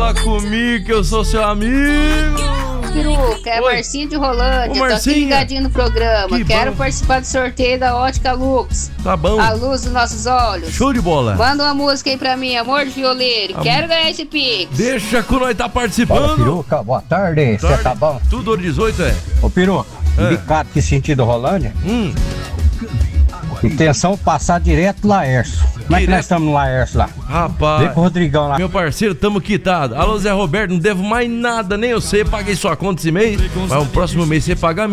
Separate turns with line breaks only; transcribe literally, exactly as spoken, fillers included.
Fala comigo que eu sou seu amigo.
Peruca, é
Oi.
Marcinho de Rolândia.
Ô,
Tô aqui
Marcinha.
ligadinho no programa.
Que
Quero
bom.
participar do sorteio da Ótica Lux.
Tá bom.
A luz dos nossos olhos.
Show de bola.
Manda uma música aí pra mim, amor de violeiro.
Am-
Quero ganhar esse pix.
Deixa que nós tá
Fala,
participando.
Peruca, boa tarde, você
Tarde.
tá bom?
Tudo ouro dezoito, é?
Ô, Peruca,
É.
indicado que sentido Rolândia,
Hum.
intenção passar direto Laércio. Como é que
Direto?
nós estamos no Laércio lá? Vem
Rapaz.
com o Rodrigão lá.
Meu parceiro, tamo quitado. Alô, Zé Roberto, não devo mais nada, nem eu sei. Paguei sua conta esse mês. Mas o próximo mês você paga